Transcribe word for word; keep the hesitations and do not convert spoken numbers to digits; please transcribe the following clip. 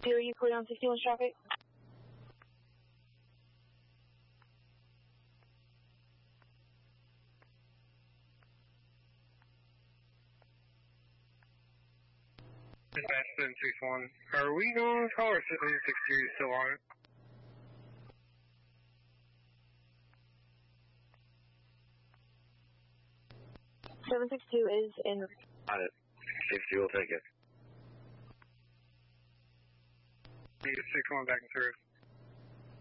Are you clear on sixty-one traffic? seven six one. Are we going to call or seven six two still on it? seven six two is in. Got it. sixty will take it. six one back and through.